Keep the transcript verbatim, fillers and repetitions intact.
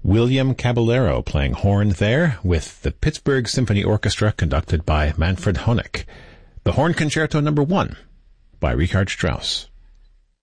William Caballero playing horn there with the Pittsburgh Symphony Orchestra conducted by Manfred Honeck. The Horn Concerto Number One by Richard Strauss.